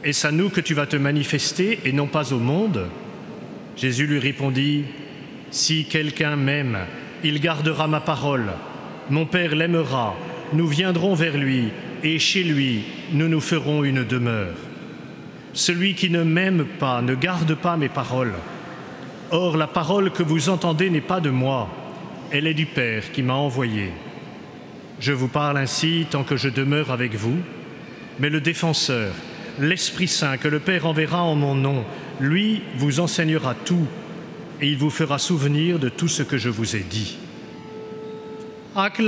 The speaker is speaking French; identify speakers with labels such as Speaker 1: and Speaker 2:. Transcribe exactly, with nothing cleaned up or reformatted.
Speaker 1: Est-ce à nous que tu vas te manifester et non pas au monde ?» Jésus lui répondit, « Si quelqu'un m'aime, il gardera ma parole. Mon Père l'aimera, nous viendrons vers lui, et chez lui, nous nous ferons une demeure. Celui qui ne m'aime pas ne garde pas mes paroles. Or, la parole que vous entendez n'est pas de moi, elle est du Père qui m'a envoyé. Je vous parle ainsi tant que je demeure avec vous, mais le défenseur, l'Esprit Saint que le Père enverra en mon nom, lui vous enseignera tout et il vous fera souvenir de tout ce que je vous ai dit.